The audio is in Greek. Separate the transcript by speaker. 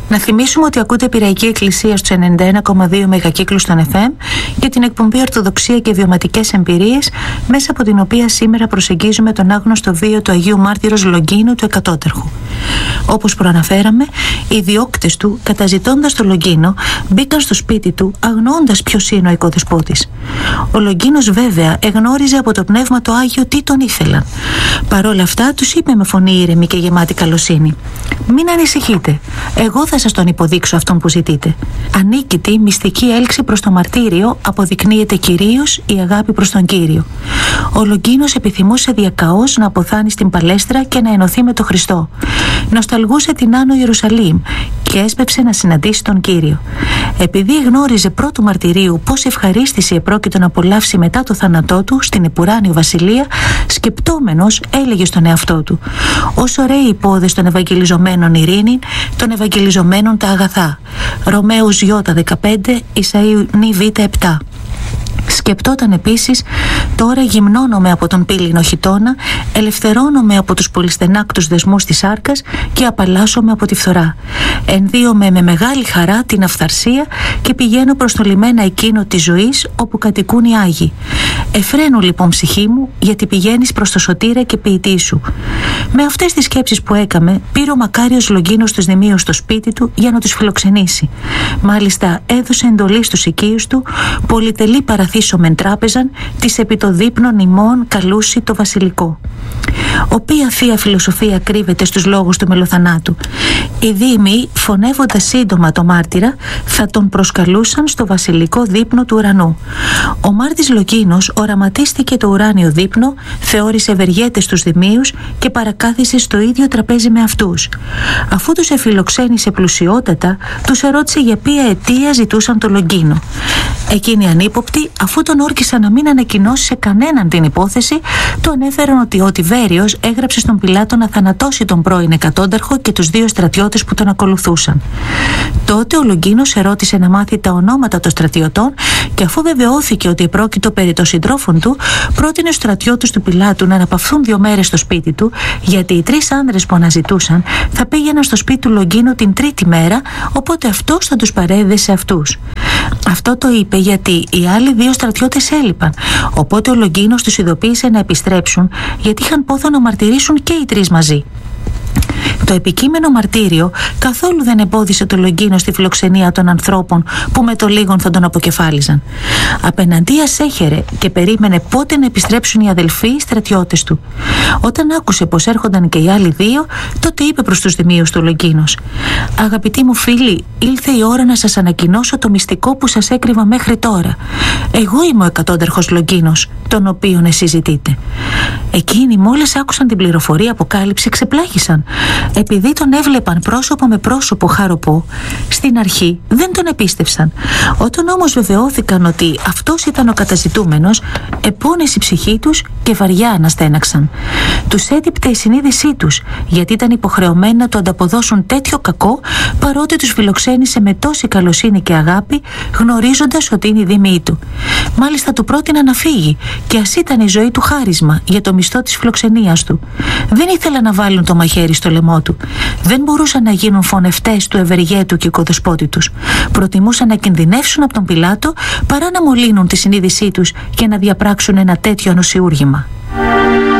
Speaker 1: Να θυμίσουμε ότι ακούτε Πειραϊκή Εκκλησία στους 91,2 μεγακύκλους των FM και την εκπομπή Ορθοδοξία και Βιωματικές Εμπειρίες, μέσα από την οποία σήμερα προσεγγίζουμε τον άγνωστο βίο του Αγίου Μάρτυρος Λογκίνου του Εκατόταρχου. Όπως προαναφέραμε, οι διώκτες του, καταζητώντας τον Λογκίνο, μπήκαν στο σπίτι του αγνοώντας ποιος είναι ο οικοδεσπότης. Ο Λογκίνος βέβαια εγνώριζε από το Πνεύμα το Άγιο τι τον ήθελαν. Παρ' όλα αυτά τους είπε με φωνή ήρεμη και γεμάτη καλοσύνη: «Μην ανησυχείτε, εγώ θα σας τον υποδείξω αυτόν που ζητείτε». Ανίκητη μυστική έλξη προς το μαρτύριο αποδεικνύεται κυρίως η αγάπη προς τον Κύριο. Ο Λογκίνος επιθυμούσε διακαώς να αποθάνει στην παλέστρα και να ενωθεί με τον Χριστό. Νοσταλγούσε την Άνω Ιερουσαλήμ και έσπευσε να συναντήσει τον Κύριο. Επειδή γνώριζε πρώτου μαρτυρίου πόση ευχαρίστηση επρόκειτο να απολαύσει μετά το θάνατό του στην επουράνιο βασιλεία, σκεπτόμενος έλεγε στον εαυτό του: «Όσο ωραίοι οι πόδες των Ευαγγελιζομένων ειρήνη, των Ευαγγελιζομένων τα αγαθά». Ρωμαίους Ι 15, Ισαΐου Νι Β 7. Σκεπτόταν επίσης: «Τώρα γυμνώνομαι από τον πύληνο χιτώνα, ελευθερώνομαι από τους πολυστενάκτους δεσμούς της σάρκας και απαλλάσσομαι από τη φθορά. Ενδύομαι με μεγάλη χαρά την αυθαρσία και πηγαίνω προς το λιμένα εκείνο της ζωής όπου κατοικούν οι Άγιοι. Εφραίνου λοιπόν ψυχή μου, γιατί πηγαίνεις προς το σωτήρα και ποιητή σου». Με αυτές τις σκέψεις που έκαμε, πήρε ο μακάριος Λογκίνος τους δημίους στο σπίτι του για να τους φιλοξενήσει. Μάλιστα έδωσε εντολή στους οικείους του: «Πολυτελή παραθήσομεν τράπεζαν, της επί το δείπνον ημών καλούσι το βασιλικό». Οποία θεία φιλοσοφία κρύβεται στους λόγους του μελοθανάτου? Οι δήμοι, φωνεύοντας σύντομα το μάρτυρα, θα τον προσκαλούσαν στο βασιλικό δείπνο του ουρανού. Ο μάρτης Λογκίνος οραματίστηκε το ουράνιο δείπνο, θεώρησε ευεργέτες τους δημίους και παρακάθισε στο ίδιο τραπέζι με αυτούς. Αφού τους εφιλοξένησε πλουσιότατα, τους ερώτησε για ποια αιτία ζητούσαν το Λογκίνο. Εκείνοι ανύποπτοι, αφού τον όρκισαν να μην ανακοινώσει σε κανέναν την υπόθεση, του ανέφεραν ότι ο Τιβέριος έγραψε στον Πιλάτο να θανατώσει τον πρώην εκατόνταρχο και τους 2 στρατιώτες που τον ακολουθούσαν. Τότε ο Λογκίνος ερώτησε να μάθει τα ονόματα των στρατιωτών και αφού βεβαιώθηκε ότι επρόκειτο περί των συντρόφων του, πρότεινε στους στρατιώτες του Πιλάτου να αναπαυθούν 2 μέρες στο σπίτι του, γιατί οι 3 άνδρες που αναζητούσαν θα πήγαιναν στο σπίτι του Λογκίνου την 3η μέρα, οπότε αυτός θα τους παρέδε σε αυτούς. Αυτό το είπε γιατί οι άλλοι 2 στρατιώτες έλειπαν, οπότε ο Λογκίνος τους ειδοποίησε να επιστρέψουν, γιατί είχαν πόθο να μαρτυρήσουν και οι 3 μαζί. Το επικείμενο μαρτύριο καθόλου δεν εμπόδισε το Λογκίνο στη φιλοξενία των ανθρώπων που με το λίγον θα τον αποκεφάλιζαν. Απέναντίας έχερε και περίμενε πότε να επιστρέψουν οι αδελφοί στρατιώτες του. Όταν άκουσε πως έρχονταν και οι άλλοι 2, τότε είπε προς τους δημίους του Λογκίνος: «Αγαπητοί μου φίλοι, ήλθε η ώρα να σας ανακοινώσω το μυστικό που σας έκρυβα μέχρι τώρα. Εγώ είμαι ο εκατόνταρχος Λογκίνος, τον οποίον εσείς ζητείτε». Εκείνοι μόλις άκουσαν την πληροφορία αποκάλυψη ξεπλάγησαν. Επειδή τον έβλεπαν πρόσωπο με πρόσωπο χαροπό, στην αρχή δεν τον επίστευσαν. Όταν όμως βεβαιώθηκαν ότι αυτός ήταν ο καταζητούμενος, επώνεσε η ψυχή τους και βαριά αναστέναξαν. Τους έτυπτε η συνείδησή τους, γιατί ήταν υποχρεωμένοι να του ανταποδώσουν τέτοιο κακό, παρότι τους φιλοξένησε με τόση καλοσύνη και αγάπη, γνωρίζοντας ότι είναι η δήμη του. Μάλιστα του πρότειναν να φύγει, και ας ήταν η ζωή του χάρισμα για το μισθό της φιλοξενίας του. Δεν ήθελαν να βάλουν το μαχαίρι στο λαιμό του. Δεν μπορούσαν να γίνουν φωνευτές του ευεργέτου και οικοδεσπότη τους. Προτιμούσαν να κινδυνεύσουν από τον Πιλάτο παρά να μολύνουν τη συνείδησή τους και να διαπράξουν ένα τέτοιο ανοσιούργημα.